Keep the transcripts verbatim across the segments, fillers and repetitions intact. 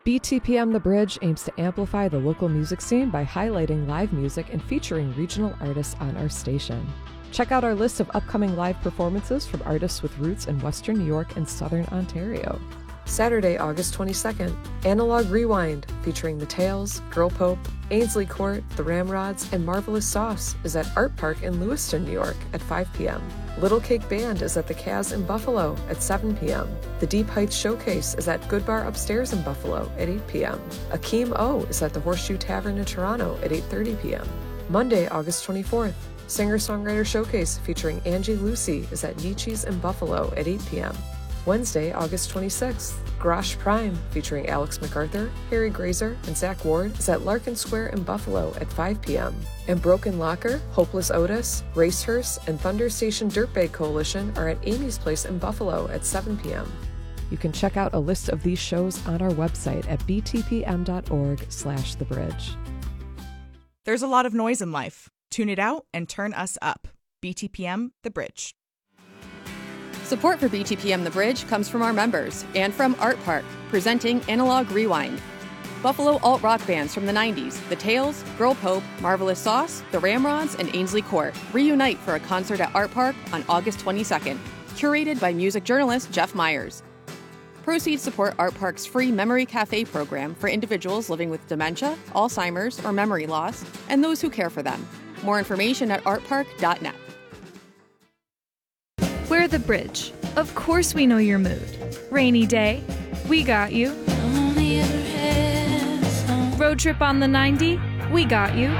B T P M The Bridge aims to amplify the local music scene by highlighting live music and featuring regional artists on our station. Check out our list of upcoming live performances from artists with roots in Western New York and Southern Ontario. Saturday, August twenty-second, Analog Rewind, featuring The Tales, Girl Pope, Ainsley Court, The Ramrods, and Marvelous Sauce, is at Art Park in Lewiston, New York at five p.m. Little Cake Band is at the Kaz in Buffalo at seven p.m. The Deep Heights Showcase is at Good Bar Upstairs in Buffalo at eight p.m. Akeem O is at the Horseshoe Tavern in Toronto at eight thirty p.m. Monday, August twenty-fourth, Singer-Songwriter Showcase featuring Angie Lucy is at Nietzsche's in Buffalo at eight p.m. Wednesday, August twenty-sixth, Garage Prime featuring Alex MacArthur, Harry Grazer, and Zach Ward is at Larkin Square in Buffalo at five p.m. And Broken Locker, Hopeless Otis, Racehurst, and Thunder Station Dirtbag Coalition are at Amy's Place in Buffalo at seven p.m. You can check out a list of these shows on our website at b t p m dot org slash the bridge. There's a lot of noise in life. Tune it out and turn us up. B T P M The Bridge. Support for B T P M The Bridge comes from our members and from Art Park, presenting Analog Rewind. Buffalo alt-rock bands from the nineties, The Tales, Girl Pope, Marvelous Sauce, The Ramrods, and Ainsley Court reunite for a concert at Art Park on August twenty-second, curated by music journalist Jeff Myers. Proceeds support Art Park's free Memory Cafe program for individuals living with dementia, Alzheimer's, or memory loss, and those who care for them. More information at art park dot net. We're The Bridge. Of course we know your mood. Rainy day, we got you. Road trip on the ninety, we got you.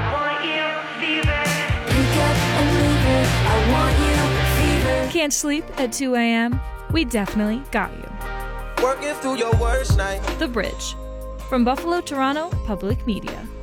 Can't sleep at two a.m., we definitely got you. Working through your worst night. The Bridge. From Buffalo, Toronto Public Media.